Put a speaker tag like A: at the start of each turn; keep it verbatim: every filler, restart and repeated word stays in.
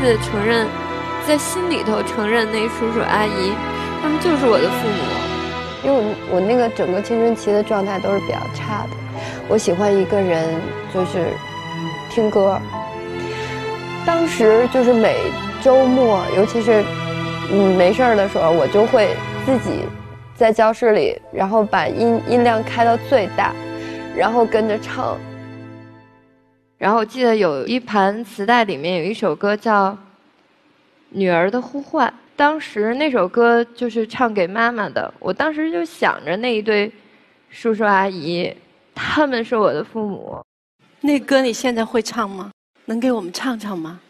A: 的承认，在心里头承认那叔叔阿姨，他们就是我的父母。
B: 因为我我那个整个青春期的状态都是比较差的，我喜欢一个人就是听歌。当时就是每周末，尤其是嗯没事儿的时候，我就会自己在教室里，然后把音音量开到最大，然后跟着唱。
A: 然后我记得有一盘磁带里面有一首歌叫《女儿的呼唤》，当时那首歌就是唱给妈妈的。我当时就想着那一对叔叔阿姨，他们是我的父母。
C: 那歌你现在会唱吗？能给我们唱唱吗？